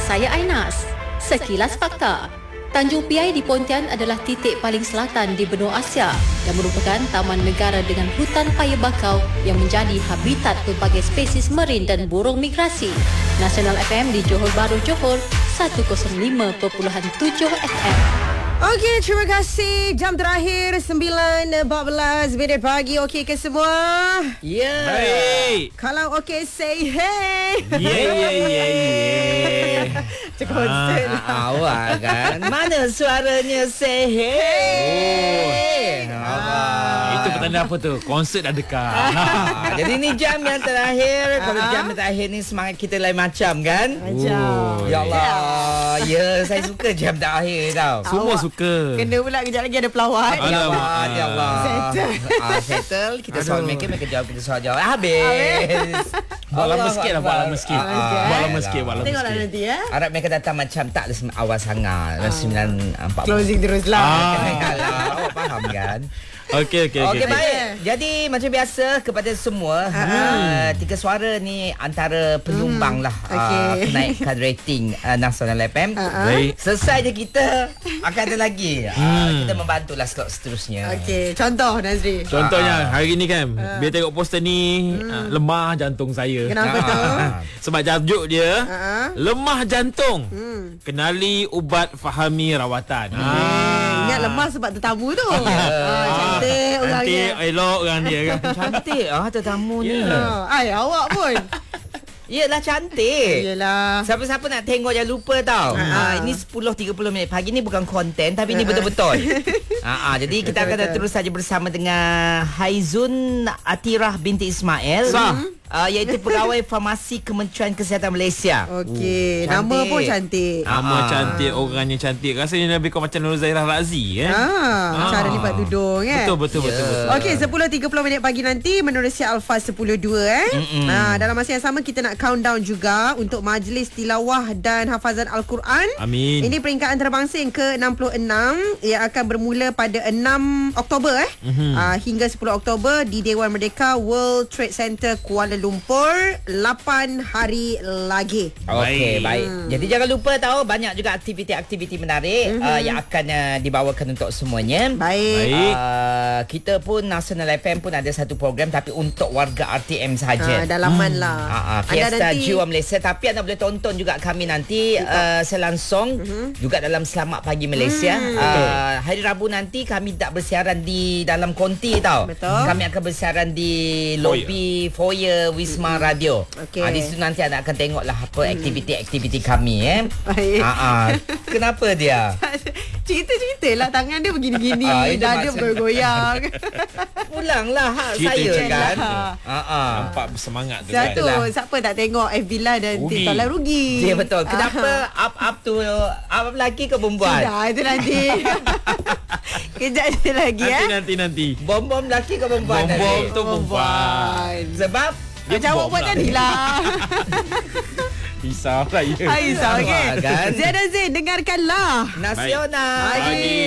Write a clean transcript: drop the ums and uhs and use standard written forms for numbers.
saya Ainas. Sekilas Fakta. Tanjung Piai di Pontian adalah titik paling selatan di benua Asia dan merupakan taman negara dengan hutan paya bakau yang menjadi habitat pelbagai spesies marin dan burung migrasi. Nasional FM di Johor Bahru, Johor, 105.7 FM. Okey, terima kasih. Jam terakhir 9.14 minit pagi. Okey ke semua? Ya. Yeah. Baik. Kalau okey, say hey. Cik konsert awak kan. Mana suaranya say hey. Itu petanda apa tu? Konsert dah dekat. Jadi ni jam yang terakhir. Kalau jam yang terakhir ni semangat kita lain macam kan? Macam. Ya Allah. Ya, saya suka jam terakhir tau. Semua suka. Kena pula kejap lagi ada pelawat. Alamak, ya Allah. Settle. Settle. Kita soal mereka jawab, kita soal jawab. Habis. Buat lama sikit lah, buat lama sikit. Buat lama sikit. Tengoklah nanti ya. Harap mereka datang macam tak awal sangat. 9.40. Closing terus lah. Awak faham kan? Okey, baik. Jadi macam biasa kepada semua, tiga suara ni antara penyumbang lah kenaikan rating Nasional FM. Baik. Selesai je kita akan ada lagi. Kita membantulah slot seterusnya. Okey, contoh Nazri. Contohnya hari ni kan, bila tengok poster ni, lemah jantung saya. Kenapa tu? Sebab tajuk dia, lemah jantung. Kenali ubat, fahami rawatan. Ingat lemah sebab tetamu tu. Cantik orangnya. Cantik, elok orang dia kan. Cantik tetamu ni. Ai, awak pun. Yelah, cantik. Yelah. Siapa-siapa nak tengok jangan lupa tau. Ini 10.30 minit pagi ni bukan konten, tapi ini betul-betul. Jadi kita akan terus saja bersama dengan Haizun Atirah binti Ismail. Iaitu pegawai farmasi Kementerian Kesihatan Malaysia. Okey, nama pun cantik. Nama cantik, orangnya cantik. Rasanya lebih kau macam Nur Zairah Razi kan. Cara lipat tudung kan. Betul. Okey, 10.30 minit pagi nanti menerusi Alfa 10.2 dalam masa yang sama kita nak countdown juga untuk majlis tilawah dan hafazan Al-Quran. Amin. Ini peringkat antarabangsa yang ke-66 yang akan bermula pada 6 Oktober hingga 10 Oktober di Dewan Merdeka World Trade Center Kuala Lumpur. 8 hari lagi. Okey, baik. Jadi jangan lupa tahu banyak juga aktiviti-aktiviti menarik yang akan dibawakan untuk semuanya. Baik. Kita pun Nasional FM pun ada satu program tapi untuk warga RTM sahaja. Dalaman lah. Fiesta Jiwa Malaysia. Tapi anda boleh tonton juga kami nanti selangsung juga dalam Selamat Pagi Malaysia. Hari Rabu nanti kami tak bersiaran di dalam konti tau. Betul. Kami akan bersiaran di lobi foyer Wisma Radio. Di situ nanti anda akan tengoklah apa aktiviti-aktiviti kami. Baik. Kenapa dia? Cerita lah tangan dia begini-gini. Dada bergoyang. Pulanglah Cerita saya je kan. Nampak bersemangat tu Satu, kan. siapa tak tengok FB Live dan Rugi. TikTok lah rugi. Ya betul. Kenapa up tu up lelaki ke perempuan? Sudah, itu nanti. Kejap je lagi Nanti. Bom lelaki ke perempuan? Bom nanti? tu perempuan. Sebab Dia Macam awak bom buat lah. tadi lah. Risau lah ya. Aisyah, okey. kan? Zain dan Zain, dengarkanlah. Nasional. Pagi.